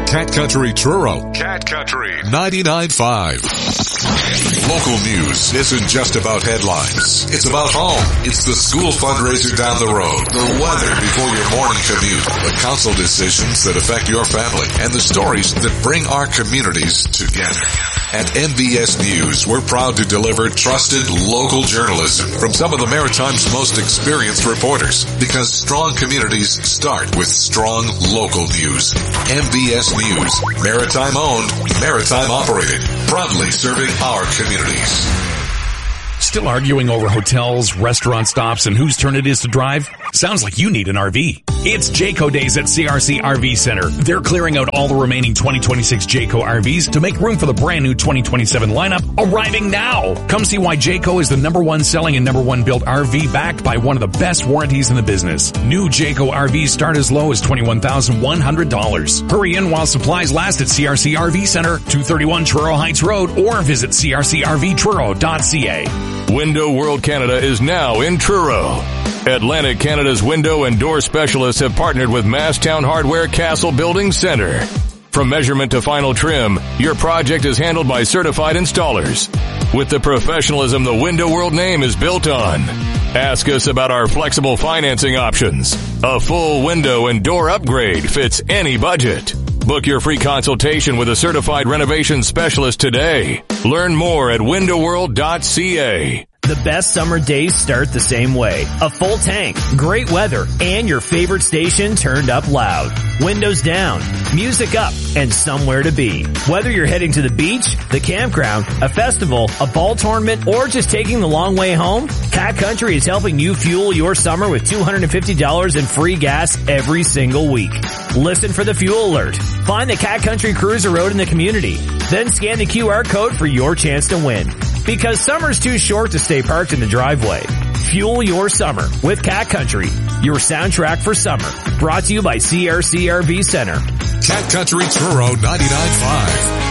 Cat Country Truro. Cat Country 99.5. Local news isn't just about headlines. It's about home. It's the school fundraiser down the road, the weather before your morning commute, the council decisions that affect your family, and the stories that bring our communities together. At MBS News, we're proud to deliver trusted local journalism from some of the Maritime's most experienced reporters, because strong communities start with strong local news. MBS News, Maritime owned, Maritime operated, proudly serving our communities. Still arguing over hotels, restaurant stops, and whose turn it is to drive? Sounds like you need an RV. It's Jayco Days at CRC RV Center. They're clearing out all the remaining 2026 Jayco RVs to make room for the brand new 2027 lineup arriving now. Come see why Jayco is the #1 selling and #1 built RV, backed by one of the best warranties in the business. New Jayco RVs start as low as $21,100. Hurry in while supplies last at CRC RV Center, 231 Truro Heights Road, or visit crcrvtruro.ca. Window World Canada is now in Truro. Atlantic Canada's window and door specialists have partnered with Masstown Hardware Castle Building Center. From measurement to final trim, your project is handled by certified installers with the professionalism the Window World name is built on. Ask us about our flexible financing options. A full window and door upgrade fits any budget. Book your free consultation with a certified renovation specialist today. Learn more at windowworld.ca. The best summer days start the same way. A full tank, great weather, and your favorite station turned up loud. Windows down, music up, and somewhere to be. Whether you're heading to the beach, the campground, a festival, a ball tournament, or just taking the long way home, Cat Country is helping you fuel your summer with $250 in free gas every single week. Listen for the fuel alert. Find the Cat Country Cruiser Road in the community. Then scan the QR code for your chance to win. Because summer's too short to stay parked in the driveway. Fuel your summer with Cat Country, your soundtrack for summer. Brought to you by CRC RV Center. Cat Country Truro 99.5.